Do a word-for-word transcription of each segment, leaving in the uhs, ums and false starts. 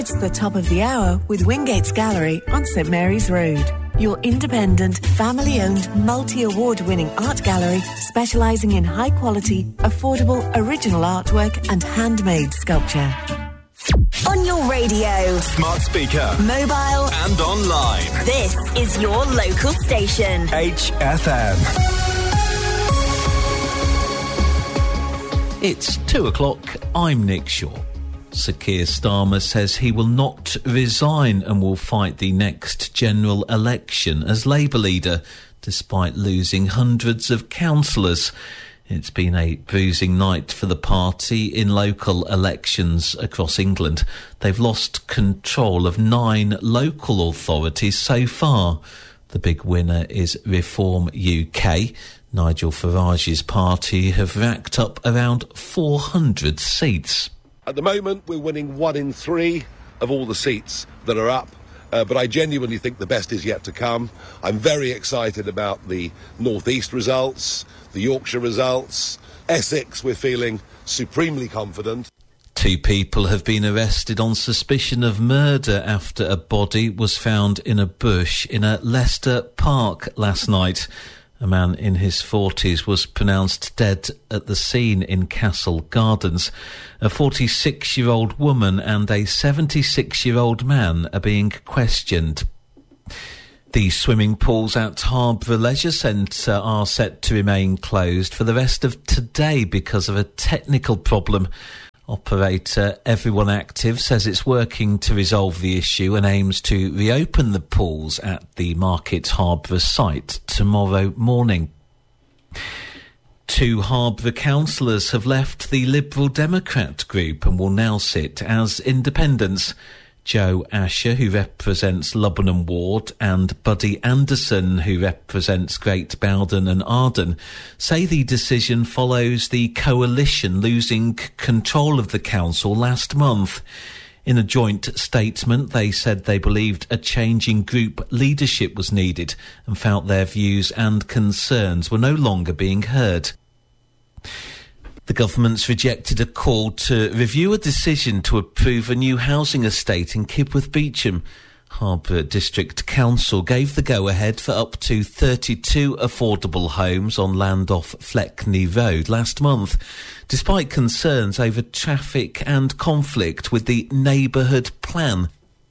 It's the top of the hour with Wingates Gallery on St Mary's Road. Your independent, family-owned, multi-award-winning art gallery specialising in high-quality, affordable, original artwork and handmade sculpture. On your radio, smart speaker, mobile and online. This is your local station. H F M. It's two o'clock. I'm Nick Shaw. Sir Keir Starmer says he will not resign and will fight the next general election as Labour leader, despite losing hundreds of councillors. It's been a bruising night for the party in local elections across England. They've lost control of nine local authorities so far. The big winner is Reform U K. Nigel Farage's party have racked up around four hundred seats. At the moment, we're winning one in three of all the seats that are up, uh, but I genuinely think the best is yet to come. I'm very excited about the North East results, the Yorkshire results. Essex, we're feeling supremely confident. Two people have been arrested on suspicion of murder after a body was found in a bush in a Leicester park last night. A man in his forties was pronounced dead at the scene in Castle Gardens. A forty-six-year-old woman and a seventy-six-year-old man are being questioned. The swimming pools at Harborough Leisure Centre are set to remain closed for the rest of today because of a technical problem. Operator Everyone Active says it's working to resolve the issue and aims to reopen the pools at the Market Harborough site tomorrow morning. Two Harborough councillors have left the Liberal Democrat group and will now sit as independents. Joe Asher, who represents Lubbock Ward, and Buddy Anderson, who represents Great Bowden and Arden, say the decision follows the coalition losing control of the council last month. In a joint statement, they said they believed a change in group leadership was needed and felt their views and concerns were no longer being heard. The government's rejected a call to review a decision to approve a new housing estate in Kibworth Beecham. Harborough District Council gave the go-ahead for up to thirty-two affordable homes on land off Fleckney Road last month, despite concerns over traffic and conflict with the neighbourhood plan.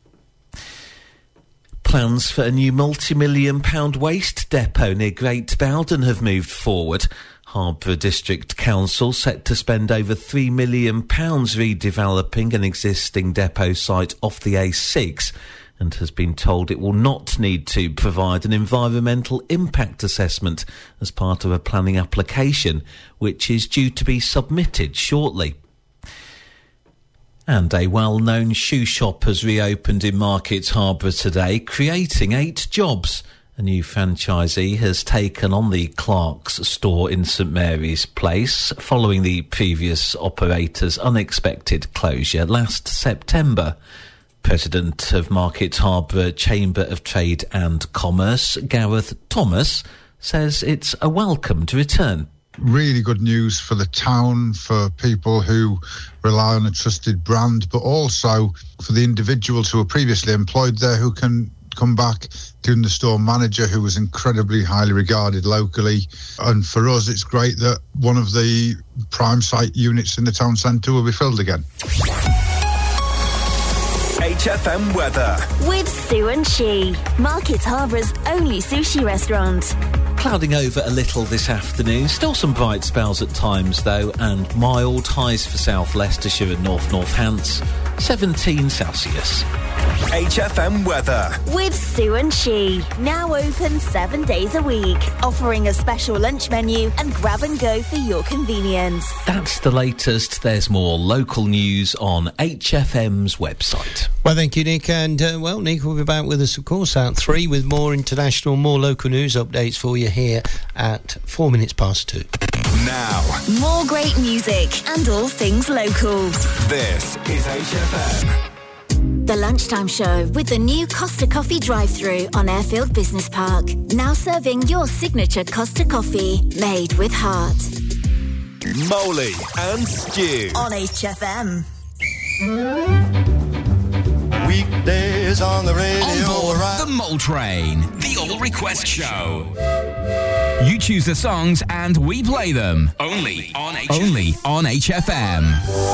Plans for a new multi-million pound waste depot near Great Bowden have moved forward. Harborough District Council set to spend over three million pounds redeveloping an existing depot site off the A six and has been told it will not need to provide an environmental impact assessment as part of a planning application, which is due to be submitted shortly. And a well-known shoe shop has reopened in Market Harborough today, creating eight jobs. A new franchisee has taken on the Clark's store in St Mary's Place following the previous operator's unexpected closure last September. President of Market Harborough Chamber of Trade and Commerce, Gareth Thomas, says it's a welcomed return. Really good news for the town, for people who rely on a trusted brand, but also for the individuals who were previously employed there who can come back, doing the store manager who was incredibly highly regarded locally. And for us, it's great that one of the prime site units in the town centre will be filled again. H F M weather. With Sue and She, Market Harbour's only sushi restaurant. Clouding over a little this afternoon. Still some bright spells at times, though, and mild highs for South Leicestershire and North Northants. seventeen Celsius. H F M weather. With Sue and She, now open seven days a week, offering a special lunch menu and grab and go for your convenience. That's the latest. There's more local news on H F M's website. Well, thank you, Nick. And, uh, well, Nick will be back with us, of course, at three with more international, more local news updates for you here at four minutes past two. Now, more great music and all things local. This is H F M. The Lunchtime Show with the new Costa Coffee drive-thru on Airfield Business Park. Now serving your signature Costa Coffee, made with heart. Molly and Stu on H F M. is on the radio. On board right. the Mole Train, the All Request Show. You choose the songs and we play them. Only on H- Only on H F M.